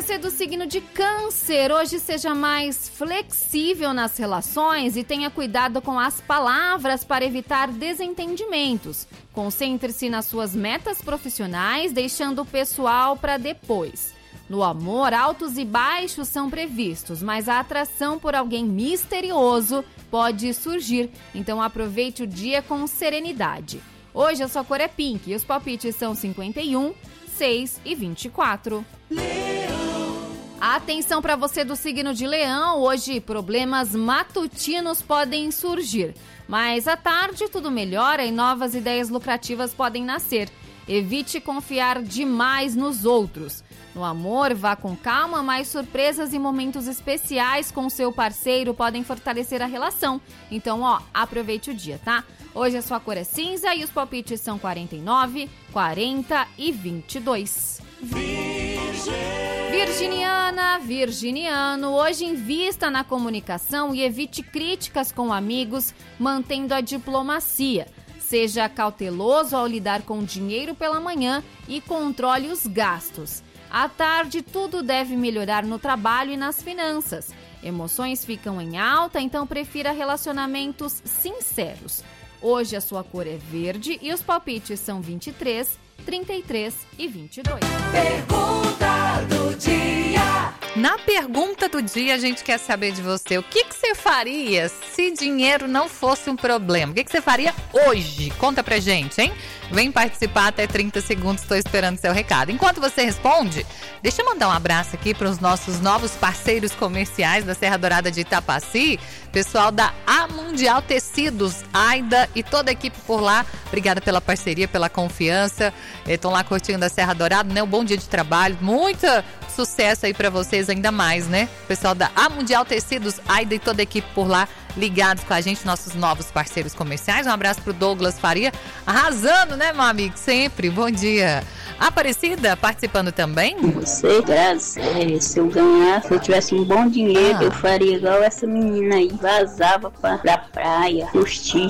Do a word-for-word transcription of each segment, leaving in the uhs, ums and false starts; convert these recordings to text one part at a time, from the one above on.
você do signo de Câncer, hoje seja mais flexível nas relações e tenha cuidado com as palavras para evitar desentendimentos. Concentre-se nas suas metas profissionais, deixando o pessoal para depois. No amor, altos e baixos são previstos, mas a atração por alguém misterioso pode surgir, então aproveite o dia com serenidade. Hoje a sua cor é pink e os palpites são cinquenta e um, seis e vinte e quatro. Atenção para você do signo de Leão, hoje problemas matutinos podem surgir, mas à tarde tudo melhora e novas ideias lucrativas podem nascer. Evite confiar demais nos outros. No amor, vá com calma, mas surpresas e momentos especiais com seu parceiro podem fortalecer a relação. Então, ó, aproveite o dia, tá? Hoje a sua cor é cinza e os palpites são quarenta e nove, quarenta e vinte e dois. Virgem. Virginiana, virginiano, hoje invista na comunicação e evite críticas com amigos, mantendo a diplomacia. Seja cauteloso ao lidar com dinheiro pela manhã e controle os gastos. À tarde, tudo deve melhorar no trabalho e nas finanças. Emoções ficam em alta, então prefira relacionamentos sinceros. Hoje a sua cor é verde e os palpites são vinte e três, trinta e três e vinte e dois. Pergunta do dia. Na pergunta do dia, a gente quer saber de você. O que, que você faria se dinheiro não fosse um problema? O que, que você faria hoje? Conta pra gente, hein? Vem participar até trinta segundos, estou esperando seu recado. Enquanto você responde, deixa eu mandar um abraço aqui para os nossos novos parceiros comerciais da Serra Dourada de Itapaci. Pessoal da A Mundial Tecidos, Aida e toda a equipe por lá. Obrigada pela parceria, pela confiança. Estão lá curtindo a Serra Dourada, né? Um bom dia de trabalho. Muito sucesso aí para vocês ainda mais, né? Pessoal da A Mundial Tecidos, Aida e toda a equipe por lá, ligados com a gente, nossos novos parceiros comerciais. Um abraço pro Douglas Faria, arrasando, né, meu amigo? Sempre. Bom dia. Aparecida, participando também? Você, graças, é, se eu ganhar, se eu tivesse um bom dinheiro, ah. eu faria igual essa menina aí, vazava pra, pra praia, curtir.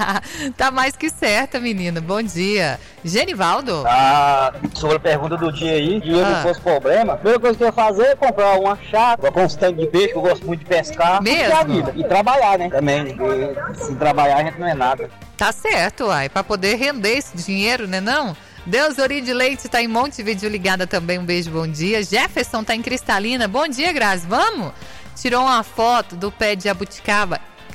Tá mais que certa, menina. Bom dia. Genivaldo? Ah, sobre a pergunta do dia aí, dinheiro ah. não fosse problema, a primeira coisa que eu ia fazer é comprar uma chácara, com uns tanques de peixe, que eu gosto muito de pescar. Mesmo? A vida. E trabalhar, né? Também, e, se trabalhar a gente não é nada. Tá certo, uai, pra poder render esse dinheiro, né não? Deus Ori Leite tá em Montevidéu ligada também, um beijo, bom dia. Jefferson tá em Cristalina, bom dia, Grazi, vamos? Tirou uma foto do pé de jabuticaba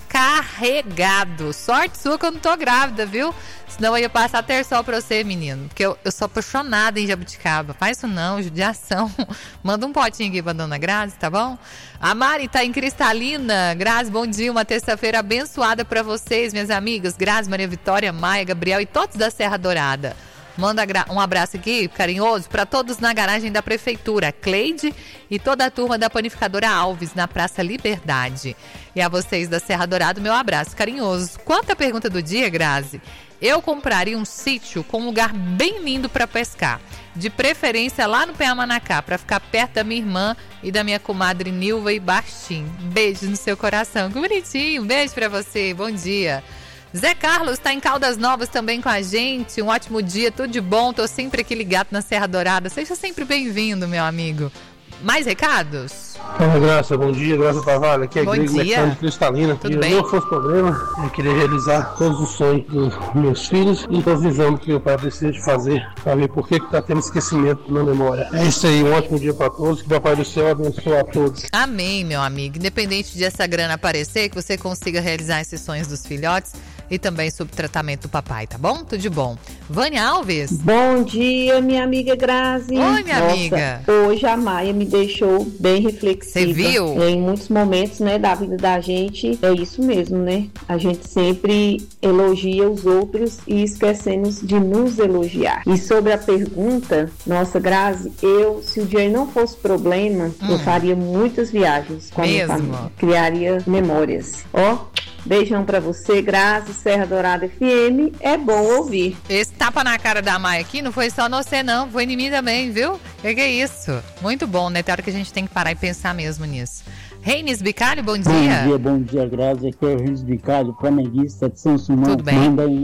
carregado. Sorte sua que eu não tô grávida, viu? Senão eu ia passar terçol pra você, menino. Porque eu, eu sou apaixonada em jabuticaba. Faz isso não, judiação. Manda um potinho aqui pra dona Grazi, tá bom? A Mari tá em Cristalina. Grazi, bom dia. Uma terça-feira abençoada pra vocês, minhas amigas. Grazi, Maria Vitória, Maia, Gabriel e todos da Serra Dourada. Manda um abraço aqui, carinhoso, para todos na garagem da Prefeitura, Cleide e toda a turma da Panificadora Alves, na Praça Liberdade. E a vocês da Serra Dourada, meu abraço carinhoso. Quanto à pergunta do dia, Grazi, eu compraria um sítio com um lugar bem lindo para pescar. De preferência lá no P A Manacá, para ficar perto da minha irmã e da minha comadre Nilva e Bastim. Beijo no seu coração, que bonitinho. Um beijo para você, bom dia. Zé Carlos está em Caldas Novas também com a gente. Um ótimo dia, tudo de bom. Tô sempre aqui ligado na Serra Dourada. Seja sempre bem-vindo, meu amigo. Mais recados? Olá, Graça, bom dia, Graça Pavalho. Aqui é bom Grego Alexandre de Cristalina. Tudo e bem? Se não fosse problema, eu queria realizar todos os sonhos dos meus filhos e todos os exames que meu pai precisa de fazer para ver por que está tendo esquecimento na memória. É isso aí, um ótimo dia para todos. Que o Papai do Céu abençoe a todos. Amém, meu amigo. Independente de essa grana aparecer, que você consiga realizar esses sonhos dos filhotes e também sob tratamento do papai, tá bom? Tudo de bom. Vânia Alves? Bom dia, minha amiga Grazi. Oi, minha Nossa, amiga. Hoje a Maia me deixou bem reflexiva. Você viu? Em muitos momentos, né, da vida da gente, é isso mesmo, né? A gente sempre elogia os outros e esquecemos de nos elogiar. E sobre a pergunta, nossa, Grazi, eu, se o dinheiro não fosse problema, hum. eu faria muitas viagens com a minha família. Criaria memórias. Ó, beijão pra você, Grazi, Serra Dourada F M. É bom ouvir. Esse tapa na cara da Maia aqui não foi só você, não. Foi em mim também, viu? Que que é isso? Muito bom, né? Tem hora que a gente tem que parar e pensar mesmo nisso. Reines Bicalho, bom dia. Bom dia, bom dia, Grazi. Aqui é o Reines Bicalho, flamenguista de São Simão. Tudo bem? Manda um